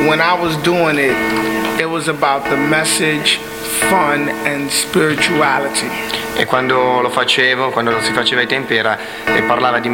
when I was doing it, it was about the message, fun, and spirituality. E quando lo si faceva ai tempi parlava di